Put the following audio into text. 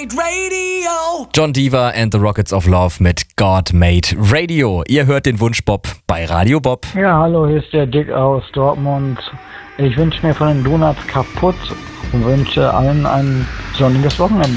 Made Radio. John Deaver and the Rockets of Love mit God Made Radio. Ihr hört den Wunschbob bei Radio Bob. Ja, hallo, hier ist der Dick aus Dortmund. Ich wünsche mir von den Donuts kaputt und wünsche allen ein sonniges Wochenende.